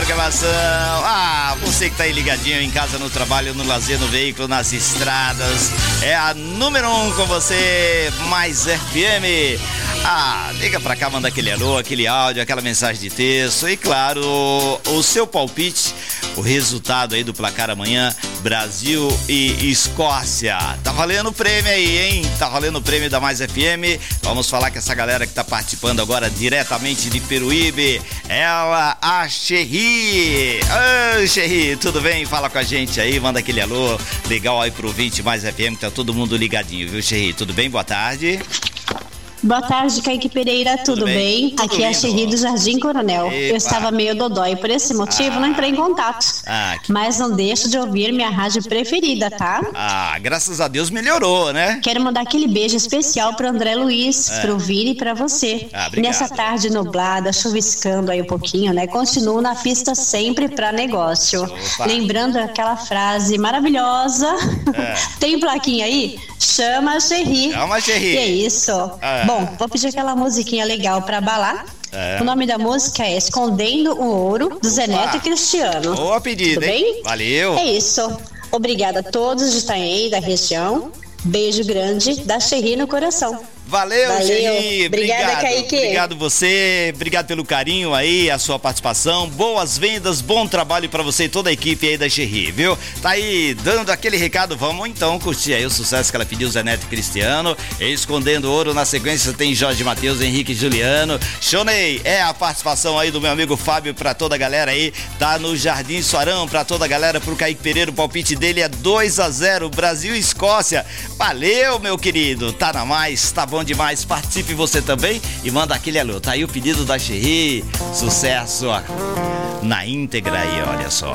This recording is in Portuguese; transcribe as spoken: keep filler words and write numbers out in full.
programação. Ah, você que tá aí ligadinho em casa, no trabalho, no lazer, no veículo, nas estradas. É a número um com você, Mais F M. Ah, liga pra cá, manda aquele alô, aquele áudio, aquela mensagem de texto. E claro, o seu palpite, o resultado aí do placar amanhã, Brasil e Escócia. Tá valendo o prêmio aí, hein? Tá valendo o prêmio da Mais F M. Vamos falar com essa galera que tá participando agora diretamente de Peruíbe. Ela, a Xerri. Oi, Xerri, tudo bem? Fala com a gente aí, manda aquele alô legal aí pro ouvinte Mais F M, que tá todo mundo ligadinho, viu, Xerri? Tudo bem? Boa tarde. Boa tarde, Kaique Pereira, tudo, tudo bem? bem? Tudo Aqui lindo. É a Xerri do Jardim Coronel. Epa. Eu estava meio dodói, por esse motivo ah. não entrei em contato. Ah, que... Mas não deixo de ouvir minha rádio preferida, tá? Ah, graças a Deus melhorou, né? Quero mandar aquele beijo especial pro André Luiz, é. pro Vini e pra você. Ah, Nessa tarde nublada, chuviscando aí um pouquinho, né? Continuo na pista sempre pra negócio. Opa. Lembrando aquela frase maravilhosa. É. Tem plaquinha aí? Chama a Xerri. Chama a Xerri. E é isso. É. Bom, vou pedir aquela musiquinha legal pra abalar. É. O nome da música é Escondendo o Ouro, do Zé Neto e Cristiano. Boa pedida, tudo bem? Valeu. É isso. Obrigada a todos de Itanhaém, da região. Beijo grande da Xerri no coração. Valeu, Valeu. Xerri. Obrigada, obrigado. Kaique. Obrigado você, obrigado pelo carinho aí, a sua participação. Boas vendas, bom trabalho pra você e toda a equipe aí da Xerri, viu? Tá aí dando aquele recado, vamos então curtir aí o sucesso que ela pediu, Zé Neto e Cristiano. Escondendo Ouro, na sequência tem Jorge Mateus, Henrique e Juliano. Chonei, é a participação aí do meu amigo Fábio pra toda a galera aí. Tá no Jardim Suarão pra toda a galera, pro Kaique Pereira, o palpite dele é dois a zero, Brasil e Escócia. Valeu, meu querido, tá na mais, tá bom demais, participe você também e manda aquele alô, tá aí o pedido da Xerri, sucesso na íntegra aí, olha só.